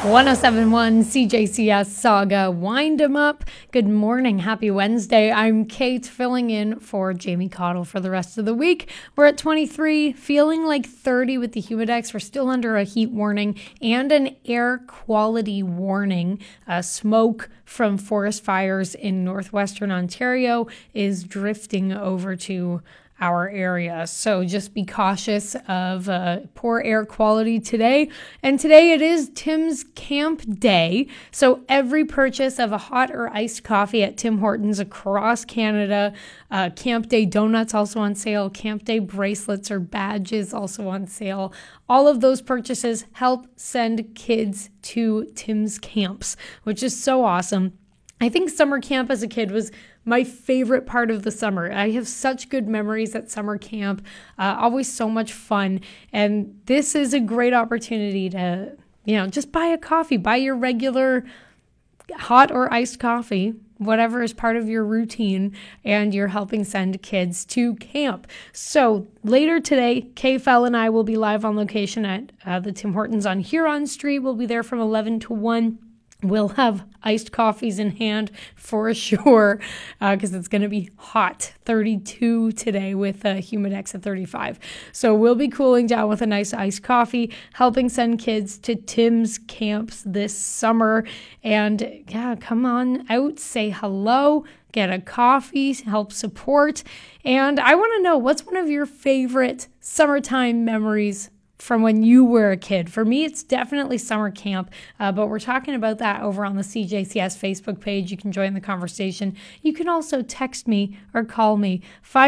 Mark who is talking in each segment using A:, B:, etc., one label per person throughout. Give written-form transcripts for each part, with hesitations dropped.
A: 1071 CJCS Saga Wind 'em Up. Good morning. Happy Wednesday. I'm Kate, filling in for Jamie Cottle for the rest of the week. We're at 23, feeling like 30 with the humidex. We're still under a heat warning and an air quality warning. Smoke from forest fires in northwestern Ontario is drifting over to our area. So just be cautious of poor air quality today. And today it is Tim's Camp Day. So every purchase of a hot or iced coffee at Tim Hortons across Canada, Camp Day donuts also on sale, Camp Day bracelets or badges also on sale. All of those purchases help send kids to Tim's camps, which is so awesome. I think summer camp as a kid was my favorite part of the summer. I have such good memories at summer camp, always so much fun. And this is a great opportunity to, just buy a coffee, buy your regular hot or iced coffee, whatever is part of your routine, and you're helping send kids to camp. So later today, KFL and I will be live on location at the Tim Hortons on Huron Street. We'll be there from 11 to 1. We'll have iced coffees in hand for sure, because it's going to be hot, 32 today with humidex at 35. So we'll be cooling down with a nice iced coffee, helping send kids to Tim's camps this summer. And yeah, come on out, say hello, get a coffee, help support. And I want to know, what's one of your favorite summertime memories from when you were a kid? For me, it's definitely summer camp, but we're talking about that over on the CJCS Facebook page. You can join the conversation. You can also text me or call me,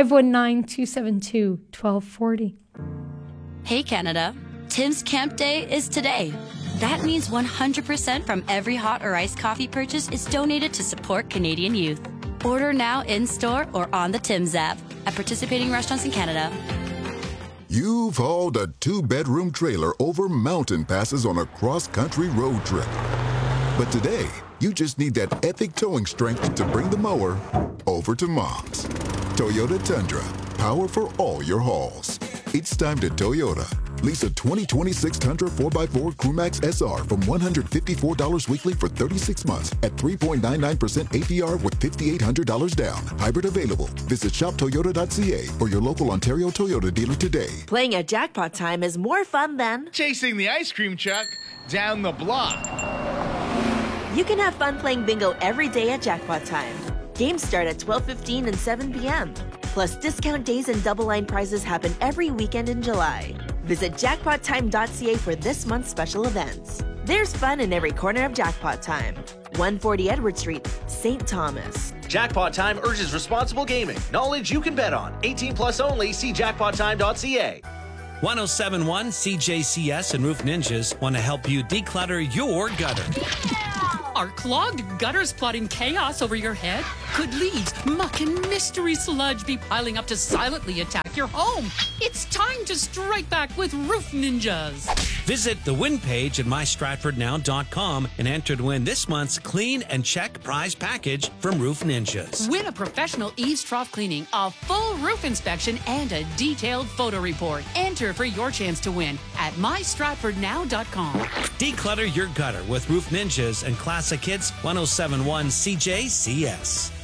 A: 519-272-1240.
B: Hey Canada, Tim's Camp Day is today. That means 100% from every hot or iced coffee purchase is donated to support Canadian youth. Order now in-store or on the Tim's app at participating restaurants in Canada.
C: You've hauled a 2-bedroom trailer over mountain passes on a cross-country road trip. But today, you just need that epic towing strength to bring the mower over to Mom's. Toyota Tundra, power for all your hauls. It's time to Toyota. Lease a 2026 Tundra 4x4 Crewmax SR from $154 weekly for 36 months at 3.99% APR with $5,800 down. Hybrid available. Visit shoptoyota.ca or your local Ontario Toyota dealer today.
D: Playing at Jackpot Time is more fun than
E: chasing the ice cream truck down the block.
D: You can have fun playing bingo every day at Jackpot Time. Games start at 12:15 and 7 p.m. Plus, discount days and double line prizes happen every weekend in July. Visit jackpottime.ca for this month's special events. There's fun in every corner of Jackpot Time. 140 Edward Street, St. Thomas.
F: Jackpot Time urges responsible gaming. Knowledge you can bet on. 18 plus only. See jackpottime.ca.
G: 1071 CJCS and Roof Ninjas want to help you declutter your gutter.
H: Are clogged gutters plotting chaos over your head? Could leaves, muck, and mystery sludge be piling up to silently attack your home? It's time to strike back with Roof Ninjas.
G: Visit the win page at mystratfordnow.com and enter to win this month's Clean and Check prize package from Roof Ninjas.
H: Win a professional eaves trough cleaning, a full roof inspection, and a detailed photo report. Enter for your chance to win at mystratfordnow.com.
G: Declutter your gutter with Roof Ninjas and Classic Hits 1071 CJCS.